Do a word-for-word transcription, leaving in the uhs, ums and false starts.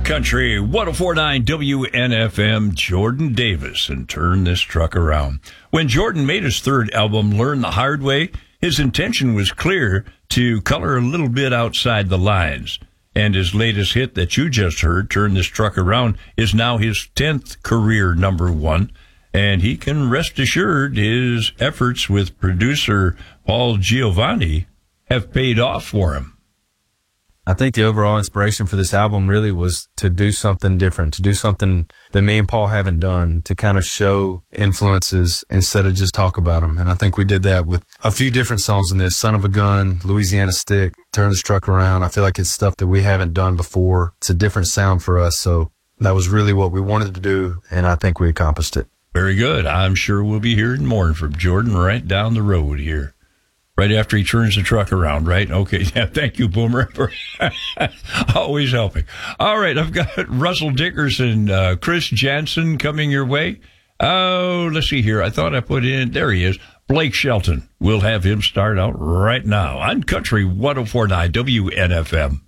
Country one oh four point nine W N F M, Jordan Davis, and Turn This Truck Around. When Jordan made his third album, Learn the Hard Way, his intention was clear to color a little bit outside the lines. And his latest hit that you just heard, Turn This Truck Around, is now his tenth career number one. And he can rest assured his efforts with producer Paul Giovanni have paid off for him. I think the overall inspiration for this album really was to do something different, to do something that me and Paul haven't done, to kind of show influences instead of just talk about them. And I think we did that with a few different songs in this. Son of a Gun, Louisiana Stick, Turn This Truck Around. I feel like it's stuff that we haven't done before. It's a different sound for us. So that was really what we wanted to do, and I think we accomplished it. Very good. I'm sure we'll be hearing more from Jordan right down the road here. Right after he turns the truck around, right? Okay, yeah, thank you, Boomer, for always helping. All right, I've got Russell Dickerson, uh, Chris Jansen coming your way. Oh, let's see here. I thought I put in, there he is, Blake Shelton. We'll have him start out right now on Country one oh four point nine W N F M.